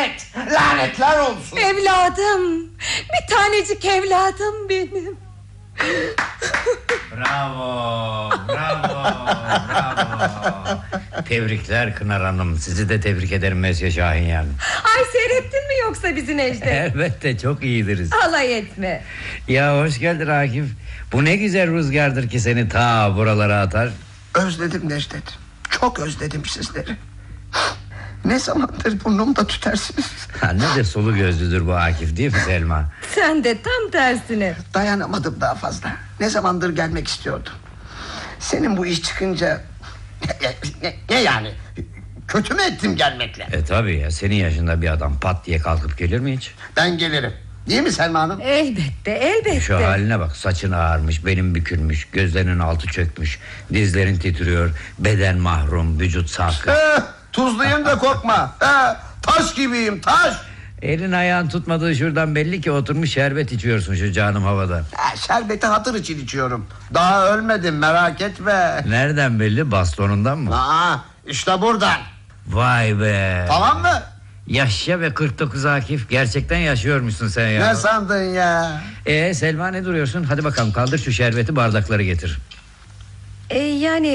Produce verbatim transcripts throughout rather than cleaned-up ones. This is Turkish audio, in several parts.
lanet. Lanetler olsun. Evladım, bir tanecik evladım benim. Bravo, bravo, bravo. Tebrikler Kınar Hanım. Sizi de tebrik ederim Mesya Şahin yani. Ay, seyrettin mi yoksa bizi Necdet? Elbette, çok iyidiriz. Alay etme. Ya hoş geldin Akif. Bu ne güzel rüzgardır ki seni ta buralara atar. Özledim Necdet. Çok özledim sizleri. Ne zamandır burnumda tütersiniz. Ha, ne de sulu gözlüdür bu Akif, değil mi Selma? Sen de tam tersine. Dayanamadım daha fazla. Ne zamandır gelmek istiyordum. Senin bu iş çıkınca... Ne, ne, ne yani? Kötü mü ettim gelmekle? E tabi ya, senin yaşında bir adam pat diye kalkıp gelir mi hiç? Ben gelirim. Değil mi Selma Hanım? Elbette, elbette. Şu haline bak, saçın ağarmış, belin bükülmüş, gözlerinin altı çökmüş, dizlerin titriyor, beden mahrum, vücut sarkık. Eh, tuzluyum da korkma. Eh, taş gibiyim, taş. Elin ayağın tutmadığı şuradan belli ki oturmuş şerbet içiyorsun şu canım havada. Ha, şerbeti hatır için içiyorum. Daha ölmedim, merak etme. Nereden belli, bastonundan mı? Aa, işte buradan. Vay be. Tamam mı? Yaşa ve kırk dokuz Akif, gerçekten yaşıyormuşsun sen ya. Ne sandın ya? Ee Selma, ne duruyorsun? Hadi bakalım, kaldır şu şerbeti, bardakları getir. Ee, yani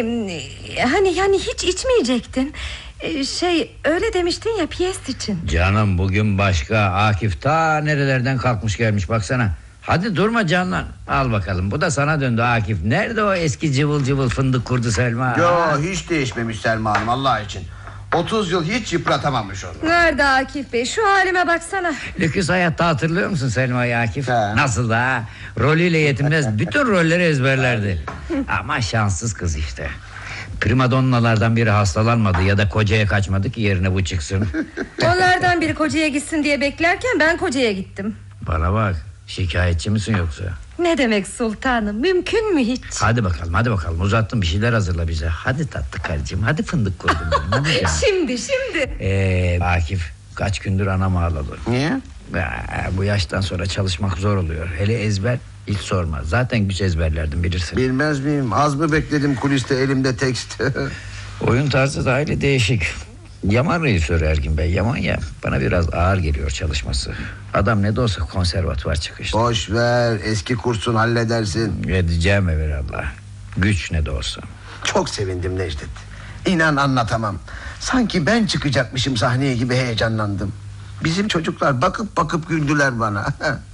hani yani hiç içmeyecektin. Ee, şey öyle demiştin ya, piyes için. Canım bugün başka. Akif ta nerelerden kalkmış gelmiş baksana. Hadi durma canlan. Al bakalım, bu da sana döndü Akif. Nerede o eski cıvıl cıvıl fındık kurdu Selma? Yo, hiç değişmemiş Selma Hanım, Allah için. Otuz yıl hiç yıpratamamış onu. Nerede Akif Bey, şu halime baksana. Lüküs hayatta hatırlıyor musun Selma'yı Akif? He. Nasıl da ha? Rolüyle yetinmez, bütün rolleri ezberlerdi. Ama şanssız kız işte. Primadonnalardan biri hastalanmadı ya da kocaya kaçmadı ki yerine bu çıksın. Onlardan biri kocaya gitsin diye beklerken ben kocaya gittim. Bana bak, şikayetçi misin yoksa? Ne demek sultanım, mümkün mü hiç? Hadi bakalım, hadi bakalım, uzattım, bir şeyler hazırla bize. Hadi tatlı karıcığım, hadi fındık kurdum benim, hadi canım. Şimdi şimdi. Eee Akif, kaç gündür anam ağladı. Niye? Ya, bu yaştan sonra çalışmak zor oluyor. Hele ezber hiç sorma. Zaten güç ezberlerdim, bilirsin. Bilmez miyim? Az mı bekledim kuliste, elimde tekst. Oyun tarzı da aile değişik. Yaman rejisör Ergin Bey, Yaman ya. Bana biraz ağır geliyor çalışması. Adam ne de olsa konservatuvar çıkışlı. Boş ver, eski kursun, halledersin. Edeceğim evelallah. Güç ne de olsa. Çok sevindim Necdet. İnan anlatamam. Sanki ben çıkacakmışım sahneye gibi heyecanlandım. Bizim çocuklar bakıp bakıp güldüler bana.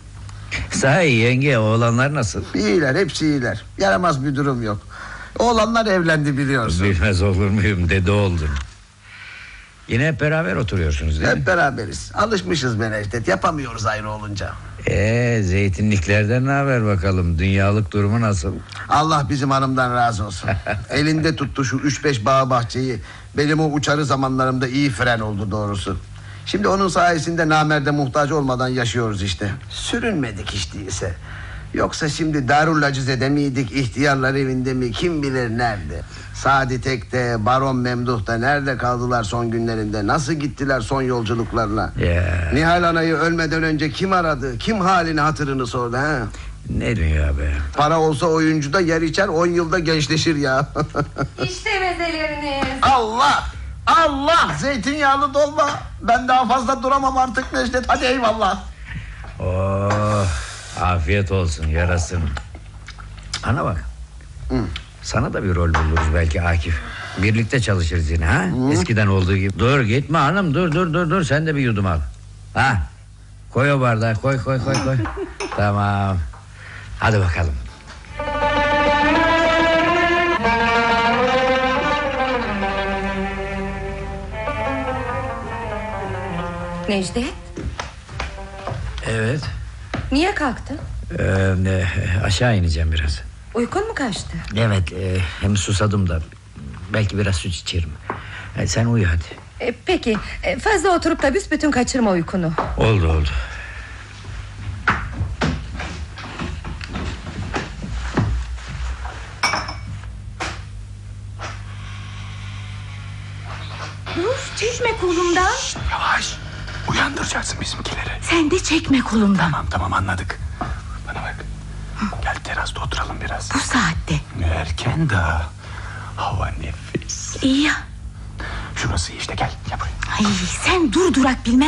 Sahi yenge, oğlanlar nasıl? İyiler, hepsi iyiler. Yaramaz bir durum yok. Oğlanlar evlendi biliyorsun. Bilmez olur muyum, dede oldun. Yine hep beraber oturuyorsunuz değil mi? Hep beraberiz. Alışmışız be Necdet. Yapamıyoruz ayrı olunca. Eee zeytinliklerden ne haber bakalım? Dünyalık durumu nasıl? Allah bizim hanımdan razı olsun. Elinde tuttu şu üç beş bağ bahçeyi. Benim o uçarı zamanlarımda iyi fren oldu doğrusu. Şimdi onun sayesinde namerde muhtaç olmadan yaşıyoruz işte. Sürünmedik hiç değilse. Yoksa şimdi Darul Acize'de miydik, ihtiyarlar evinde mi, kim bilir nerede. Sadi Tek'te, Baron Memduh'ta nerede kaldılar son günlerinde? Nasıl gittiler son yolculuklarına? Ya. Nihal Ana'yı ölmeden önce kim aradı? Kim halini hatırını sordu ha? Ne dünya be. Para olsa oyuncu da yer içer, on yılda gençleşir ya. İşte mezeleriniz. Allah! Allah! Zeytinyağlı dolma. Ben daha fazla duramam artık Necdet. Hadi eyvallah. Oh, afiyet olsun, yarasın. Ana bak. Hı. Sana da bir rol buluruz belki Akif. Birlikte çalışırız yine ha? Hı. Eskiden olduğu gibi. Dur gitme hanım, dur dur dur dur. Sen de bir yudum al. Ha? Koy o bardağı, koy koy koy koy. Tamam. Hadi bakalım. Necdet, Evet. niye kalktın? Ee, aşağı ineceğim biraz. Uykun mu kaçtı? Evet, e, hem susadım da. Belki biraz süt içerim. E, sen uyu hadi. E, peki, e, fazla oturup da büsbütün kaçırma uykunu. Oldu oldu. Dur, çekme kolumdan. Şişt, yavaş. Uyandıracaksın bizimkileri. Sen de çekme kolumdan. Tamam tamam anladık. Bana bak. Gel terasta oturalım biraz. Bu saatte. Erken daha. Hava nefis. İyi ya. Şurası iyi işte, gel. Gel buraya. Ay, sen dur durak bilmem